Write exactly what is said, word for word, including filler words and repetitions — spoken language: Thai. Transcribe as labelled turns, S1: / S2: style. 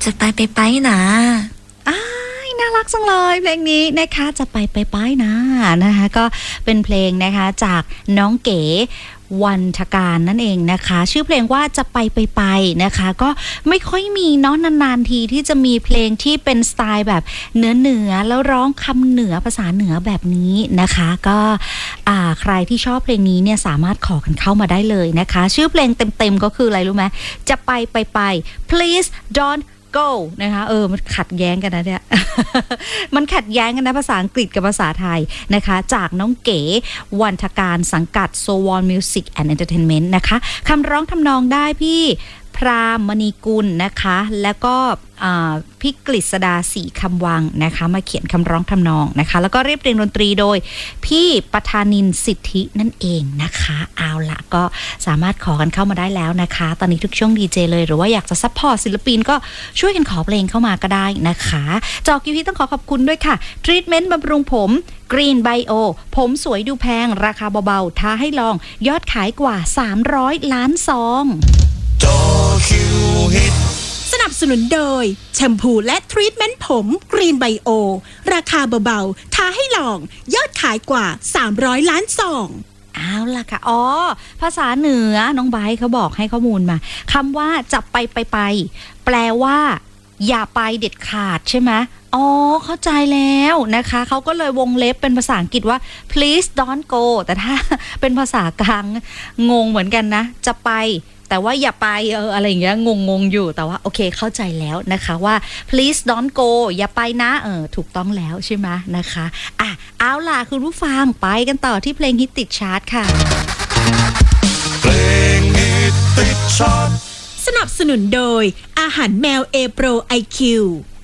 S1: จะไปไปไปนะ
S2: อ้ายน่ารักจังเลยเพลงนี้นะคะจะไปไปไปนะนะคะก็เป็นเพลงนะคะจากน้องเก๋วันทการนั่นเองนะคะชื่อเพลงว่าจะไปไปไปนะคะก็ไม่ค่อยมีเนาะนานๆทีที่จะมีเพลงที่เป็นสไตล์แบบเหนือเหนือแล้วร้องคำเหนือภาษาเหนือแบบนี้นะคะก็อ่าใครที่ชอบเพลงนี้เนี่ยสามารถขอกันเข้ามาได้เลยนะคะชื่อเพลงเต็มๆก็คืออะไรรู้ไหมจะไปไปไป please don't go นะคะเออมันขัดแย้งกันนะเนี่ย มันขัดแย้งกันนะภาษาอังกฤษกับภาษาไทยนะคะจากน้องเก๋วันทการสังกัด โซ วอน Music and Entertainment นะคะคำร้องทำนองได้พี่พรามมณีกุลนะคะแล้วก็พี่กฤษดาศรีคำวังนะคะมาเขียนคำร้องทำนองนะคะแล้วก็เรียบเรียงดนตรีโดยพี่ปทานินสิทธินั่นเองนะคะเอาละก็สามารถขอกันเข้ามาได้แล้วนะคะตอนนี้ทุกช่วงดีเจเลยหรือว่าอยากจะซัพพอร์ตศิลปินก็ช่วยกันขอเพลงเข้ามาก็ได้นะคะจอกกิวพีต้องขอขอบคุณด้วยค่ะทรีทเมนต์บำรุงผมกรีนไบโอผมสวยดูแพงราคาเบาๆท้าให้ลองยอดขายกว่าสามร้อยล้านซอง
S3: สนับสนุนโดยแชมพูและทรีทเมนต์ผมกรีนไบโอราคาเบาๆท้าให้ลองยอดขายกว่าสามร้อยล้านซอง
S2: เอาล่ะค่ะอ๋อภาษาเหนือน้องไบร์ทเขาบอกให้ข้อมูลมาคำว่าจะไปไปไปแปลว่าอย่าไปเด็ดขาดใช่ไหมอ๋อเข้าใจแล้วนะคะเขาก็เลยวงเล็บเป็นภาษาอังกฤษว่า please don't go แต่ถ้าเป็นภาษากลางงงเหมือนกันนะจะไปแต่ว่าอย่าไปเอออะไรอย่างเงี้ยงงงอยู่แต่ว่าโอเคเข้าใจแล้วนะคะว่า please don't go อย่าไปนะเออถูกต้องแล้วใช่ไหมนะคะอ่ะเอาล่ะคุณผู้ฟังไปกันต่อที่เพลงฮิตติดชาร์ตค่ะ
S4: เพลงฮิตติดชาร์ต
S3: สนับสนุนโดยอาหารแมวเอโปรไอคิว